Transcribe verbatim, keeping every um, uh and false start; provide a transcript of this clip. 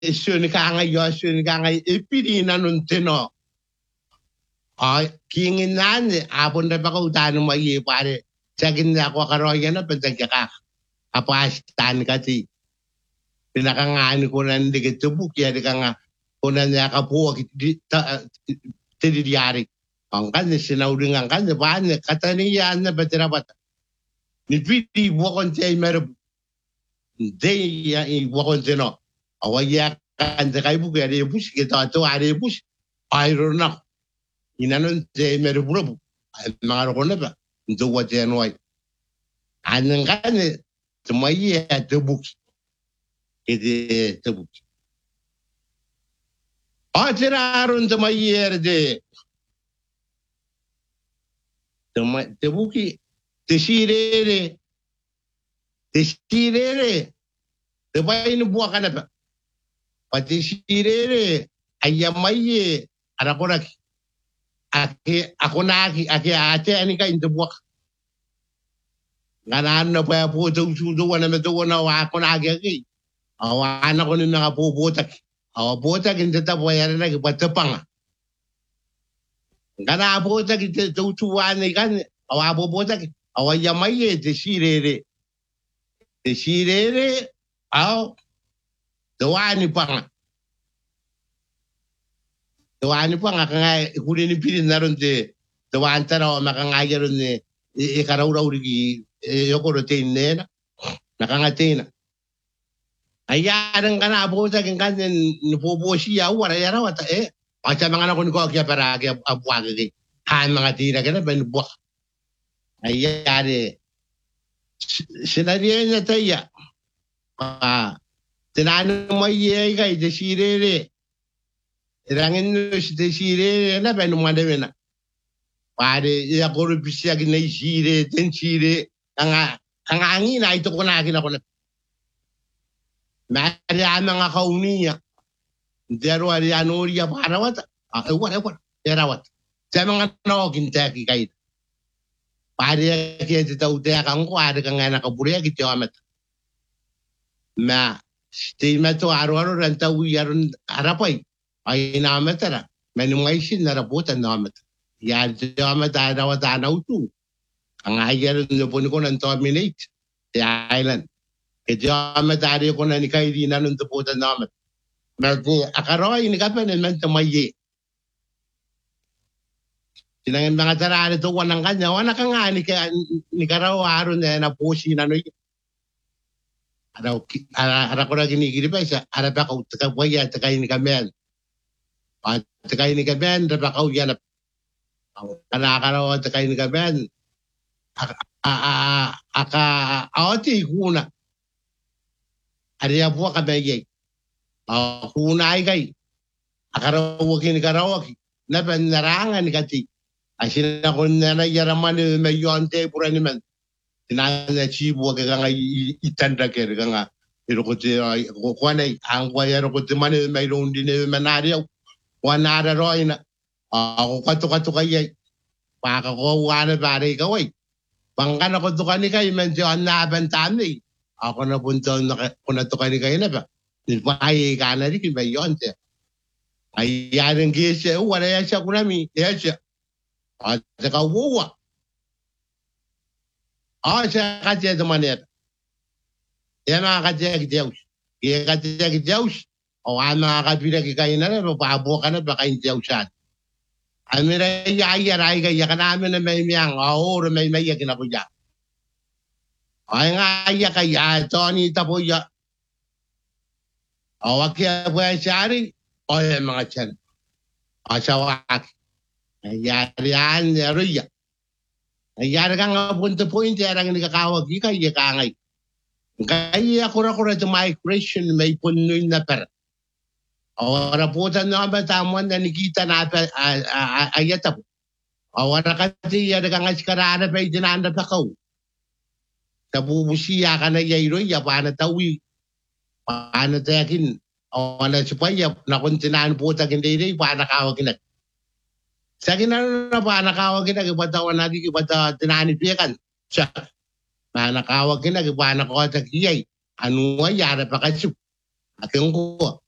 suni kanga yo suni kanga ipiri na nun tino. Ay kingin nani apon na baka utano mai pare. Sakin na ako karoya na pentagka. Apa stan kasi. Pinakangani ko na hindi kitubuk ya di kanga kuna niya kapuwa tidi diari. Ang kanya sinauringan kanya paanya kataniyan na batirabat. Ni piti bukan siya meron. Hindi yung bukan sino. Awaya kan sa kaibu kaya ada bus kita tu ada bus air nak inanon je meru buru mga rokon na ba ndo wa je noy anang kan tumaya tu bus ide tu bus atiraron tumaya de tumay tu buki tisirere tisirere tumay no buwa kana ba pati sirere ayamaye arakora ake akonaki ake ate anika intubuak nganan na pa po tu tu wana metu wana wa akonaki ake awana ko ni nakapuputak awa putak inte tapoyara na kipatapanga ngana putak inte tu tu wana kan awa puputak awa yamaye te sirere te sirere aw Dawani panga. Dawani panga kanga kuri ni pili naron te dawan tara makanga yaron ne e karaura urigi yokoro te nena nakanga tena. Ayaran kana abuta kin kan ni popo siya wala yara wata e acha mga ko ni ko kya para kya abuwa ge han mga tira kana ben buwa. Ayare sinariya taya. Ah Tinano mai kai de sirere. Rangin de sirere na ben mwande wena. Pare ya koru pisia ki nei sire ten sire anga anga angi na ito ko na kina ko na. Mari ana nga kaunia. Dero ari anoria para wata. Ah wala wala. Era wata. Sama nga no kinta ki kai. Pare ki te tau te ka ngo ari ka nga na ka buria ki te amet. Ma Stay meto aro-aro ranta uyaron arapai. Ay nametara. Menungaisin na raputan namet. Yan namet araw at anaw tu. Ang ayaron na po ko ng dominate. The island. Kaya namet araw ko na ni kaili na nung taputan namet. Merti akaroy ni kapan naman tamaye. Sinangin mga tarari to wanang kanya. Wana ka nga ni karaw aron na napusin na noy. Araw ara ko na ginigiri pa isa ara pa ko taka waya taka ni kamen at taka ni kamen ra pa ko yan ana karaw taka ni kamen a a aka ati kuna ariya buwa ka bege a kuna ay kay akaraw kin karaw na ban narangan kati asina ko na yaraman may yonte puraniman Tinana chibu ka nga itanda ker ka nga pero ko te ko kwana ang waya ko te mane may londi ne manariyo wanara roy na ako kato kato kay pa ka ko wana bare ka way bangkan ako to kani kay medyo anaban tani ako na punto na ko na to kani kay na ba ni pai ka na ri ki ba yonte ay yaring gise wala ya siya kunami ya siya at ka wuwa Ah, siya kasi ito manera. Yan mga kasi Diyos. Kaya kasi Diyos. O ang mga kapila kikain na rin, papabuo ka na, baka yung Diyos yan. Ang mira yayaray kaya ka namin na may miyang, o may may yakin ako dyan. Ay nga iya kaya, Tony Tapuya. O wakya po yan siyari, o yung mga tiyan. O sa wak. Ayari yan, Ruya. Ayari ka nga punto po yung tiyarang nikakawag yung kaya kangay. Kaya kura-kura to migration may punoy na pera. O raputan na ba tamuan na nikita na ayata po. O rakati ya ka nga sikarana pa itinanda pa kaw. Nabubusiya ka na yayroy ya paano tawi. Paano tayakin. O na supaya na kuntinaan po takin day paano kawag na. Sa kinano na paano kawag na kipatawan natin kipata tinanipikan. Siya. Paano kawag na paano ko takiyay. Ano ay yara pa kasi. Aking ko.